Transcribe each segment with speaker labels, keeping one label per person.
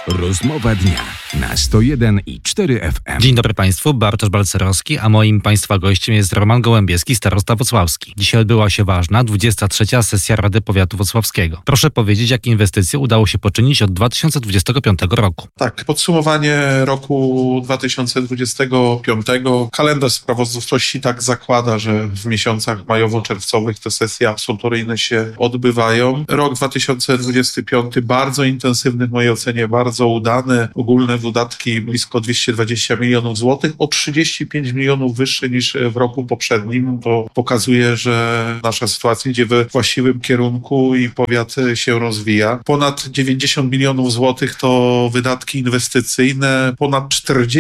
Speaker 1: Rozmowa dnia na 101 i 4 FM.
Speaker 2: Dzień dobry Państwu, Bartosz Balcerowski, a moim Państwa gościem jest Roman Gołębieski, starosta wrocławski. Dzisiaj odbyła się ważna 23. sesja Rady Powiatu Wrocławskiego. Proszę powiedzieć, jakie inwestycje udało się poczynić od 2025 roku.
Speaker 3: Tak, podsumowanie roku 2025. Kalendarz sprawozdawczości tak zakłada, że w miesiącach majowo-czerwcowych te sesje absolutoryjne się odbywają. Rok 2025 bardzo intensywny, w mojej ocenie bardzo udany. Ogólne wydatki blisko 220 milionów złotych, o 35 milionów wyższe niż w roku poprzednim. To pokazuje, że nasza sytuacja idzie we właściwym kierunku i powiat się rozwija. Ponad 90 milionów złotych to wydatki inwestycyjne, ponad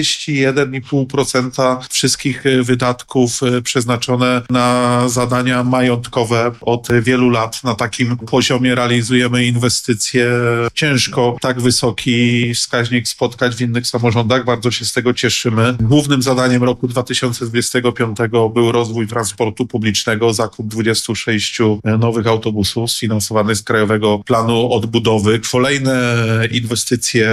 Speaker 3: 41,5% wszystkich wydatków przeznaczone na zadania majątkowe. Od wielu lat na takim poziomie realizujemy inwestycje. Ciężko tak wysoki wskaźnik spotkać w innych samorządach. Bardzo się z tego cieszymy. Głównym zadaniem roku 2025 był rozwój transportu publicznego, zakup 26 nowych autobusów sfinansowanych z Krajowego Planu Odbudowy. Kolejne inwestycje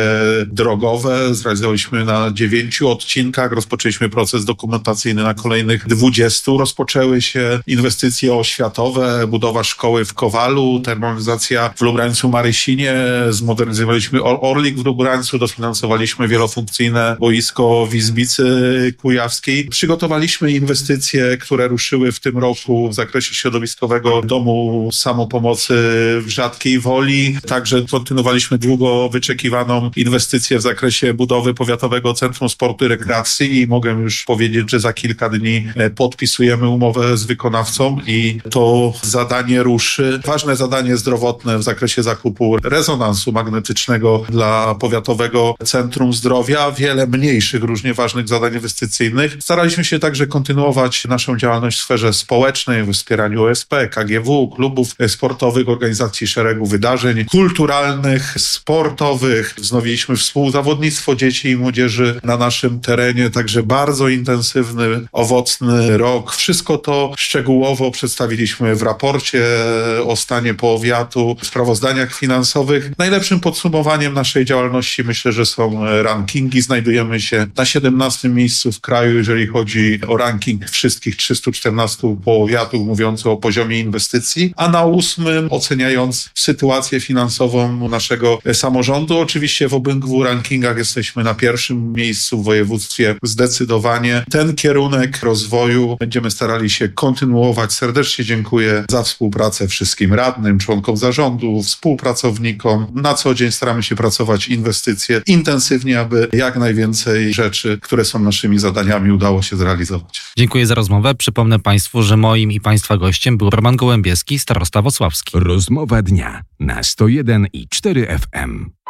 Speaker 3: drogowe zrealizowaliśmy na 9 odcinkach. Rozpoczęliśmy proces dokumentacyjny na kolejnych 20. Rozpoczęły się inwestycje oświatowe, budowa szkoły w Kowalu, termomodernizacja w Lubrańcu-Marysinie, zmodernizowaliśmy Orlik w Lubrańcu, dofinansowaliśmy wielofunkcyjne boisko w Izbicy Kujawskiej. Przygotowaliśmy inwestycje, które ruszyły w tym roku w zakresie środowiskowego Domu Samopomocy w Rzadkiej Woli. Także kontynuowaliśmy długo wyczekiwaną inwestycję w zakresie budowy Powiatowego Centrum Sportu i Rekreacji i mogę już powiedzieć, że za kilka dni podpisujemy umowę z wykonawcą i to zadanie ruszy. Ważne zadanie zdrowotne w zakresie zakupu rezonansu magnetycznego dla Powiatowego Centrum Zdrowia, wiele mniejszych, różnie ważnych zadań inwestycyjnych. Staraliśmy się także kontynuować naszą działalność w sferze społecznej, w wspieraniu OSP, KGW, klubów sportowych, organizacji szeregu wydarzeń kulturalnych, sportowych. Wznowiliśmy współzawodnictwo dzieci i młodzieży na naszym terenie, także bardzo intensywny, owocny rok. Wszystko to szczegółowo przedstawiliśmy w raporcie o stanie powiatu, w sprawozdaniach finansowych. Najlepszym podsumowaniem naszej działalności myślę, że są rankingi. Znajdujemy się na 17. miejscu w kraju, jeżeli chodzi o ranking wszystkich 314 powiatów mówiący o poziomie inwestycji, a na 8. oceniając sytuację finansową naszego samorządu. Oczywiście w obydwu rankingach jesteśmy na 1. miejscu w województwie. Zdecydowanie ten kierunek rozwoju będziemy starali się kontynuować. Serdecznie dziękuję za współpracę wszystkim radnym, członkom zarządu, współpracownikom. Na co dzień staramy się pracować inwestycje intensywnie, aby jak najwięcej rzeczy, które są naszymi zadaniami, udało się zrealizować.
Speaker 2: Dziękuję za rozmowę. Przypomnę Państwu, że moim i Państwa gościem był Roman Gołębieski, starosta wrocławski.
Speaker 1: Rozmowa dnia na 101 i 4 FM.